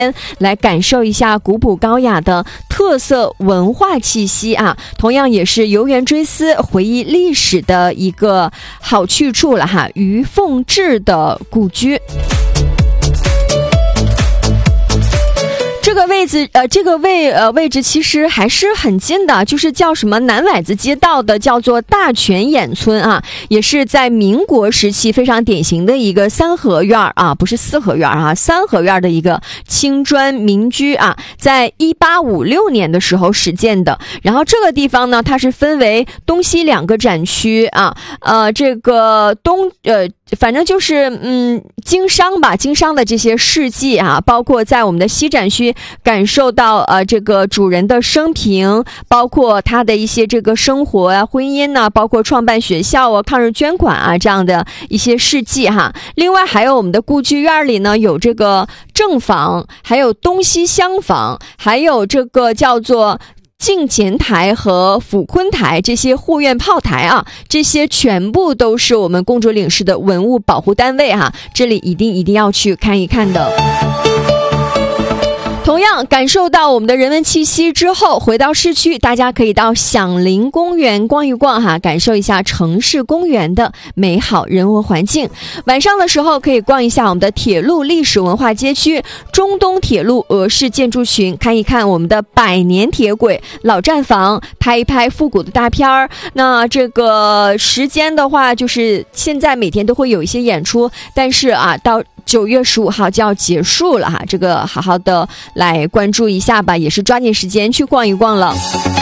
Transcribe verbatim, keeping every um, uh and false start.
来感受一下古朴高雅的特色文化气息啊，同样也是游园追思、回忆历史的一个好去处了哈。于凤至的故居。这个位置，呃，这个位呃位置其实还是很近的，就是叫什么南崴子街道的，叫做大泉眼村啊，也是在民国时期非常典型的一个三合院啊，不是四合院啊，三合院的一个青砖民居啊，在一八五六年的时候始建的。然后这个地方呢，它是分为东西两个展区啊，呃，这个东呃。反正就是嗯，经商吧，经商的这些事迹啊，包括在我们的西展区感受到呃这个主人的生平，包括他的一些这个生活啊、婚姻呐、啊，包括创办学校啊、抗日捐款啊这样的一些事迹哈。另外还有我们的故居院里呢，有这个正房，还有东西厢房，还有这个叫做敬前台和抚坤台，这些护院炮台啊，这些全部都是我们公主岭市的文物保护单位哈，这里一定一定要去看一看的。同样感受到我们的人文气息之后，回到市区，大家可以到响铃公园逛一逛哈，感受一下城市公园的美好人文环境。晚上的时候可以逛一下我们的铁路历史文化街区、中东铁路俄式建筑群，看一看我们的百年铁轨、老站房，拍一拍复古的大片儿。那这个时间的话，就是现在每天都会有一些演出，但是啊，到九月十五号就要结束了哈，这个好好的来关注一下吧，也是抓紧时间去逛一逛了。